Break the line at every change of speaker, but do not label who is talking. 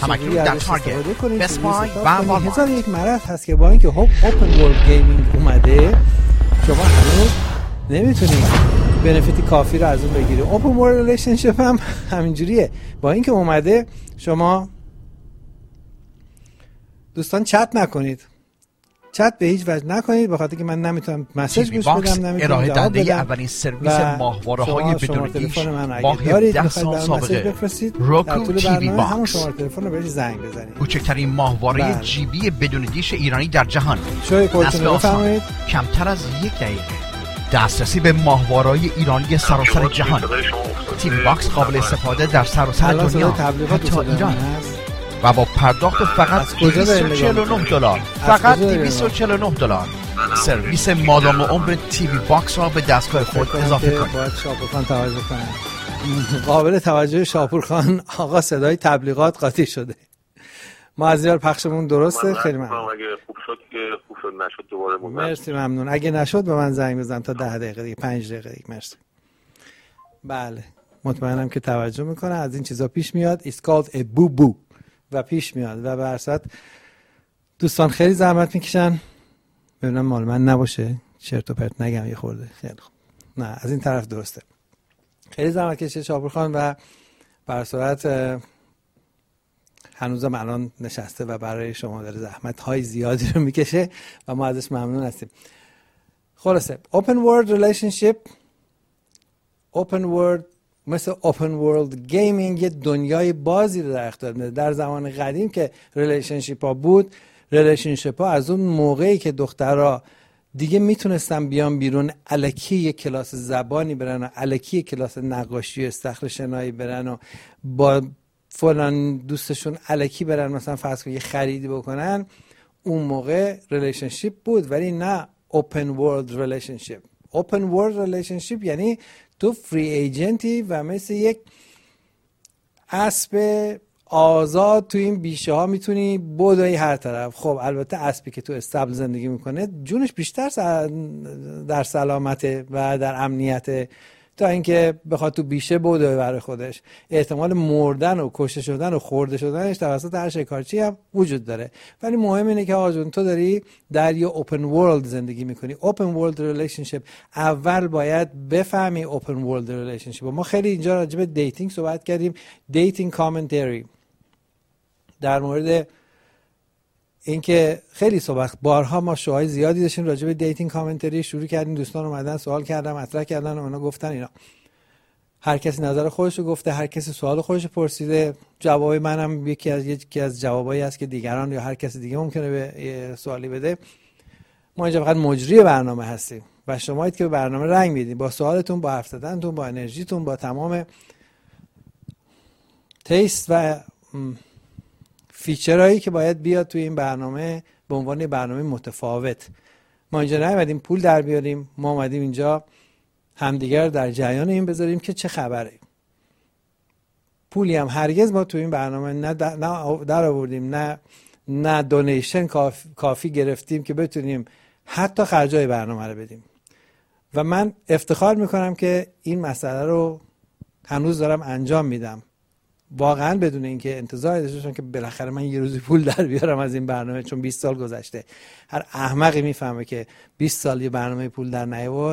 همکنون در تارگت، بست بای و والمارت.
هزار یک مرض هست که با اینکه اوپن ورلد گیمینگ اومده شما هنوز نمیتونید بنفیت کافی رو از اون بگیری. اوپن ورلد ریلیشنشیپ هم همینجوریه. با اینکه اومده شما دوستان چت نکنید، چت به هیچ وجه نکنید، بخاطر که من نمیتونم مسیج گوش بدم، نمیتونم
ارائه
جواب
دهنده
بدم.
اولین سرویس ماهواره‌های بدون گیش با
دارید
17 سال سابقه. روکو تیوی
همون
باکس،
شماره تلفن رو بهش زنگ بزنید.
کوچکترین ماهواره
بله.
جی بی بدون گیش ایرانی در جهان.
شوی
نصب
خودتون رو
آسان،
بفرمایید.
کمتر از 1 دقیقه. دسترسی به ماهواره‌های ایرانی سراسر جهان. تیوی باکس قابل استفاده در سراسر
الان صدای
دنیا،
تبلیغات
حتی
صدا
ایران،
من هست.
و با پرداخت فقط
از کجا دارین نگاه
$249.
از
فقط
کجا دارین
$249. سرویس مادام عمر تیوی باکس را به دستگاه خود اضافه کنید.
باید شاپورخان توجه کنم. قابل توجه شاپورخان آقا صدای تبلیغات قاطی شده. ما از یار پخشمون درسته. خیلی ممنون.
اگه خوب شد که خوب شد، نشد دوباره
مرسی ممنون. اگه نشد به من زنگ بزن تا 10 دقیقه دیگه، 5 دقیقه دیگه. مرسی. بله مطمئنم که توجه میکنه. از این چیزا پیش میاد. It's called a boo boo و پیش میاد و به هر صورت دوستان خیلی زحمت میکشن. ببینم مال من نباشه چرت و پرت نگم یه خورده. خیلی خوب. نه از این طرف درسته. خیلی زحمت کشید شاپورخان و به هر صورت هنوزم الان نشسته و برای شما داره زحمت های زیادی رو میکشه و ما ازش ممنون هستیم. خلاصه open world relationship، open world مثل open world gaming یه دنیای بازی رو در اختیار میده. در زمان قدیم که ریلیشنشیپ ها بود، ریلیشنشیپ ها از اون موقعی که دخترها دیگه میتونستن بیان بیرون الکی یک کلاس زبانی برن و الکی یک کلاس نقاشی و استخر شنایی برن و با فلان دوستشون الکی برن مثلا فرض کن یه خریدی بکنن، اون موقع ریلیشنشیپ بود. ولی نه open world relationship. open world relationship یعنی تو فری ایجنتی و مثل یک اسب آزاد تو این بیشه ها میتونی بدوی هر طرف. خب البته اسبی که تو استبل زندگی میکنه جونش بیشتر در سلامته و در امنیته تا اینکه بخواد تو بیشه بدوی برای خودش. احتمال مردن و کشته شدن و خورده شدنش توسط هر شکارچی هم وجود داره. ولی مهم اینه که آجون تو داری در یه اوپن ورلد زندگی میکنی. اوپن ورلد ریلیشنشیپ اول باید بفهمی اوپن ورلد ریلیشنشیپ. ما خیلی اینجا راجع به دیتینگ صحبت کردیم، دیتینگ کامنتری، در مورد اینکه خیلی صحبت بارها ما شوهای زیادی داشتیم راجع به دیتینگ کامنتری شروع کردیم. دوستان اومدن سوال کردن، مطرح کردن و اونا گفتن اینا. هر کسی نظر خودش رو گفته، هر کسی سوال خودش رو پرسیده. جواب منم یکی از جوابایی است که دیگران یا هر کسی دیگه ممکنه به سوالی بده. ما اینجا فقط مجری برنامه هستیم و شمایید که به برنامه رنگ میدید با سوالتون، با حرف زدنتون، با انرژیتون، با تمام تیست و فیچرهایی که باید بیاد توی این برنامه به عنوان برنامه متفاوت. ما اینجا نیومدیم پول در بیاریم، ما اومدیم اینجا همدیگر در جریان این بذاریم که چه خبره. پولی هم هرگز ما توی این برنامه نه در آوردیم، نه دونیشن کافی گرفتیم که بتونیم حتی خرجای برنامه رو بدیم. و من افتخار میکنم که این مسئله رو هنوز دارم انجام میدم، واقعا بدون اینکه انتظار داشته باشم که بالاخره من یه روزی پول در بیارم از این برنامه، چون 20 سال گذشته. هر احمقی میفهمه که 20 سال یه برنامه پول در نیاورد